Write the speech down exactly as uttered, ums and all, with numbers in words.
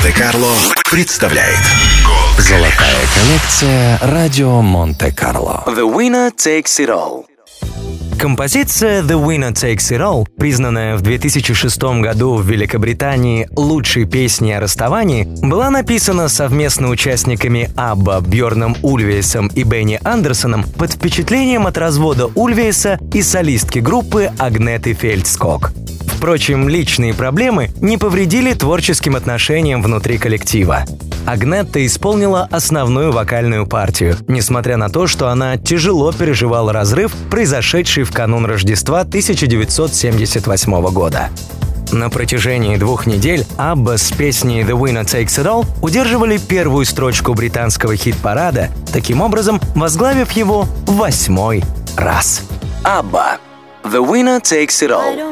Монте-Карло представляет Золотая коллекция «Радио Монте-Карло». The Winner Takes It All. Композиция «The Winner Takes It All», признанная в две тысячи шестом году в Великобритании лучшей песней о расставании, была написана совместно участниками Абба Бьорном Ульвиесом и Бенни Андерсоном под впечатлением от развода Ульвиеса и солистки группы Агнеты Фельдског. Впрочем, личные проблемы не повредили творческим отношениям внутри коллектива. Агнетта исполнила основную вокальную партию, несмотря на то, что она тяжело переживала разрыв, произошедший в канун Рождества тысяча девятьсот семьдесят восьмого года. На протяжении двух недель Абба с песней «The Winner Takes It All» удерживали первую строчку британского хит-парада, таким образом возглавив его в восьмой раз. Абба «The Winner Takes It All».